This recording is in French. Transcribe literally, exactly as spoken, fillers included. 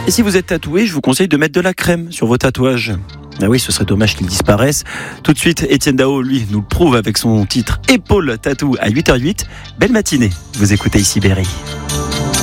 Et si vous êtes tatoué, je vous conseille de mettre de la crème sur vos tatouages. Ah oui, ce serait dommage qu'ils disparaissent. Tout de suite, Étienne Dao, lui, nous le prouve avec son titre Épaule Tatou à huit heures zéro huit. Belle matinée, vous écoutez ici Berry.